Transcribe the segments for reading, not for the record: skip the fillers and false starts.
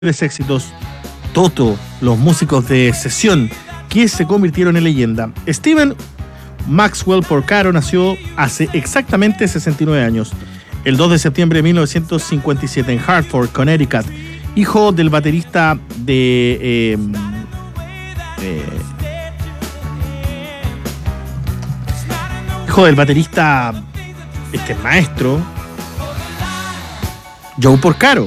éxitos, Toto, los músicos de sesión que se convirtieron en leyenda. Steven Maxwell Porcaro nació hace exactamente 69 años, el 2 de septiembre de 1957 en Hartford, Connecticut, hijo del baterista maestro Joe Porcaro,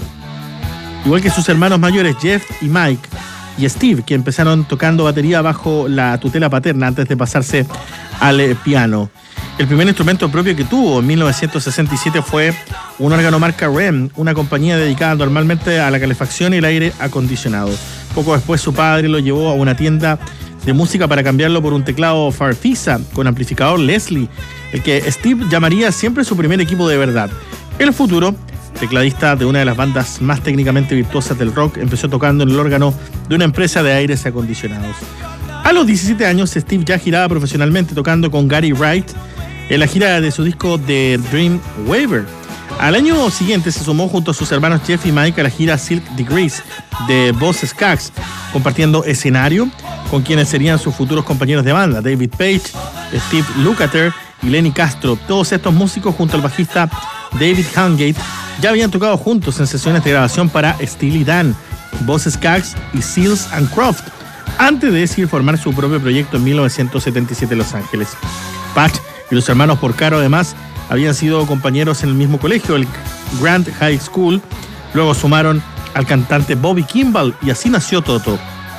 igual que sus hermanos mayores Jeff y Mike y Steve, que empezaron tocando batería bajo la tutela paterna antes de pasarse al piano. El primer instrumento propio que tuvo en 1967 fue un órgano marca REM, una compañía dedicada normalmente a la calefacción y el aire acondicionado. Poco después su padre lo llevó a una tienda de música para cambiarlo por un teclado Farfisa con amplificador Leslie, el que Steve llamaría siempre su primer equipo de verdad. El futuro tecladista de una de las bandas más técnicamente virtuosas del rock, empezó tocando en el órgano de una empresa de aires acondicionados. A los 17 años, Steve ya giraba profesionalmente tocando con Gary Wright en la gira de su disco The Dream Weaver. Al año siguiente se sumó junto a sus hermanos Jeff y Mike a la gira Silk Degrees de Boss Skaggs, compartiendo escenario con quienes serían sus futuros compañeros de banda, David Page, Steve Lukather y Lenny Castro. Todos estos músicos junto al bajista David Hungate ya habían tocado juntos en sesiones de grabación para Steely Dan, Boss Skaggs y Seals and Croft, antes de decidir formar su propio proyecto en 1977 en Los Ángeles. Patch y los hermanos Porcaro además habían sido compañeros en el mismo colegio, el Grant High School. Luego sumaron al cantante Bobby Kimball y así nació Toto.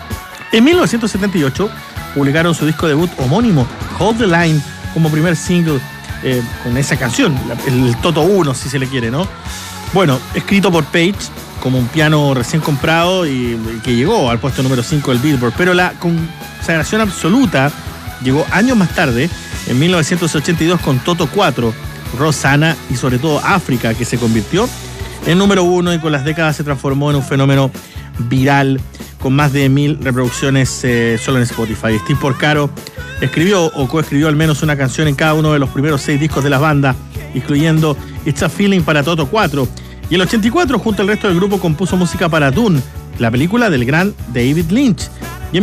En 1978 publicaron su disco debut homónimo, Hold the Line, como primer single con esa canción, el Toto 1 si se le quiere, ¿no? Bueno, escrito por Page como un piano recién comprado y que llegó al puesto número 5 del Billboard, pero la consagración absoluta llegó años más tarde, en 1982 con Toto 4, Rosanna y sobre todo África, que se convirtió en número 1 y con las décadas se transformó en un fenómeno viral con más de 1000 reproducciones solo en Spotify. Steve Porcaro escribió o coescribió al menos una canción en cada uno de los primeros 6 discos de las bandas, incluyendo It's a Feeling para Toto 4. Y en el 84, junto al resto del grupo, compuso música para Dune, la película del gran David Lynch. Y en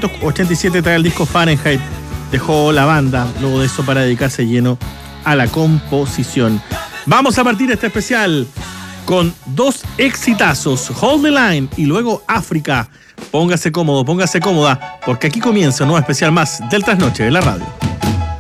1987 trae el disco Fahrenheit. Dejó la banda luego de eso para dedicarse lleno a la composición. Vamos a partir este especial con 2 exitazos, Hold the Line y luego África. Póngase cómodo, póngase cómoda, porque aquí comienza un nuevo especial más del Trasnoche de la Radio.